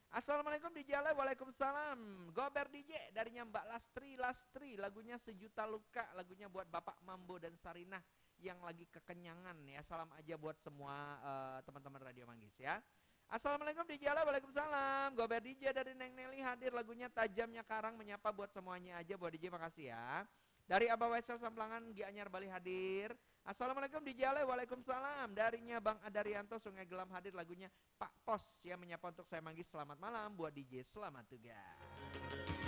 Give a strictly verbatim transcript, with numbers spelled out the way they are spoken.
Assalamualaikum D J Ale, waalaikumsalam. Gober D J darinya Mbak Lastri Lastri, lagunya Sejuta Luka, lagunya buat Bapak Mambo dan Sarinah yang lagi kekenyangan ya. Salam aja buat semua uh, teman-teman Radio Manggis ya. Assalamualaikum D J Ale, waalaikumsalam. Gober D J dari Neng Nelly hadir, lagunya Tajamnya Karang menyapa buat semuanya aja buat D J, makasih ya. Dari Abah Wesel Samplangan Gianyar Bali hadir. Assalamualaikum D J Ale, waalaikumsalam. Darinya Bang Adarianto Sungai Gelam hadir, lagunya Pak Pos yang menyapa untuk saya Manggis. Selamat malam buat D J, selamat tugas.